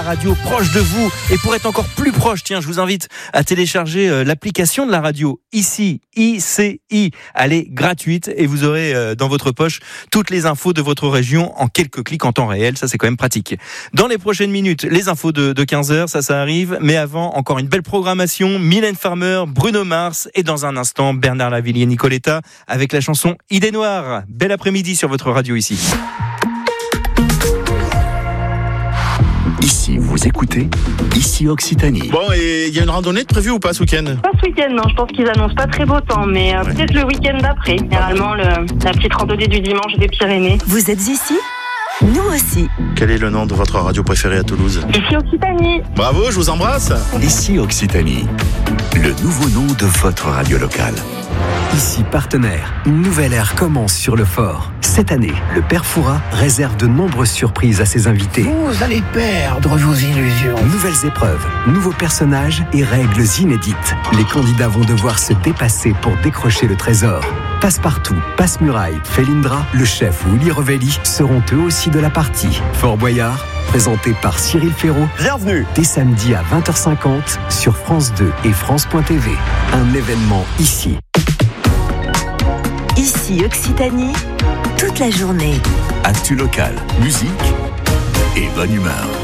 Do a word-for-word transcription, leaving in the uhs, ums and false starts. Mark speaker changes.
Speaker 1: radio proche de vous. Et pour être encore plus proche, tiens, je vous invite à télécharger euh, l'application de la radio ici, I C I. Elle est gratuite et vous aurez euh, dans votre poche toutes les infos de votre région en quelques clics en temps réel. Ça, c'est quand même pratique. Dans les prochaines minutes, les infos de, de quinze heures, ça, ça arrive. Mais avant, encore une belle programmation. Mylène Farmer, Bruno Mars et dans un instant, Bernard Lavilliers, Nicoletta avec la chanson Idée Noire. Bel après-midi sur votre radio ici.
Speaker 2: Ici, vous écoutez Ici Occitanie.
Speaker 3: Bon, et il y a une randonnée de prévue ou pas ce week-end ?
Speaker 4: Pas ce week-end, non. Je pense qu'ils annoncent pas très beau temps, mais euh, ouais. peut-être le week-end d'après. Généralement, le, la petite randonnée du dimanche des Pyrénées.
Speaker 5: Vous êtes ici ? Nous aussi.
Speaker 3: Quel est le nom de votre radio préférée à Toulouse ?
Speaker 4: Ici Occitanie.
Speaker 3: Bravo, je vous embrasse.
Speaker 2: Ici Occitanie, le nouveau nom de votre radio locale.
Speaker 6: Ici Partenaire, une nouvelle ère commence sur le fort. Cette année, le Père Fouras réserve de nombreuses surprises à ses invités.
Speaker 7: Vous allez perdre vos illusions.
Speaker 6: Nouvelles épreuves, nouveaux personnages et règles inédites. Les candidats vont devoir se dépasser pour décrocher le trésor. Passe-Partout, Passe-Muraille, Felindra, le chef ou Willy Revelli seront eux aussi de la partie. Fort Boyard, présenté par Cyril Ferraud.
Speaker 3: Bienvenue.
Speaker 6: Dès samedi à vingt heures cinquante sur France deux et France point T V. Un événement ici.
Speaker 5: Ici Occitanie, toute la journée.
Speaker 2: Actu local, musique et bonne humeur.